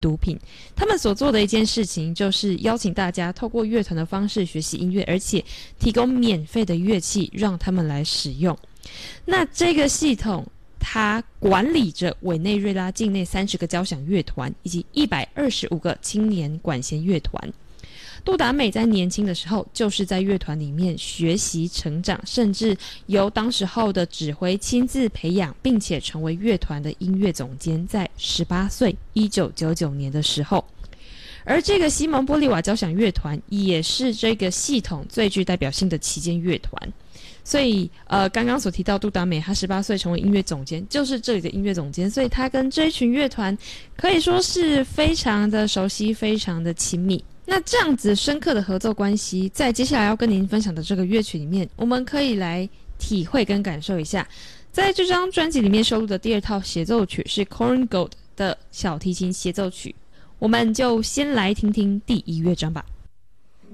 毒品。他们所做的一件事情就是邀请大家透过乐团的方式学习音乐，而且提供免费的乐器让他们来使用。那这个系统它管理着委内瑞拉境内30个交响乐团以及125个青年管弦乐团。杜达美在年轻的时候就是在乐团里面学习成长，甚至由当时候的指挥亲自培养，并且成为乐团的音乐总监，在18岁1999年的时候。而这个西蒙波利瓦交响乐团也是这个系统最具代表性的旗舰乐团。所以刚刚所提到杜达美他18岁成为音乐总监，就是这里的音乐总监，所以他跟这一群乐团可以说是非常的熟悉，非常的亲密。那这样子深刻的合作关系，在接下来要跟您分享的这个乐曲里面，我们可以来体会跟感受一下。在这张专辑里面收录的第2套协奏曲是 Korngold 的小提琴协奏曲，我们就先来听听第1乐章吧。